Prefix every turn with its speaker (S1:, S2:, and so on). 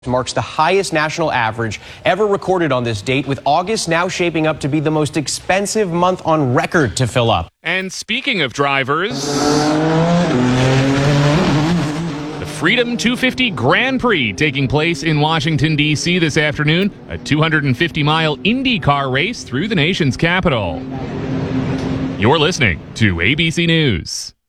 S1: Marks the highest national average ever recorded on this date, with August now shaping up to be the most expensive month on record to fill up.
S2: And speaking of drivers, the Freedom 250 Grand Prix taking place in Washington, D.C. this afternoon, a 250-mile IndyCar race through the nation's capital. You're listening to ABC News.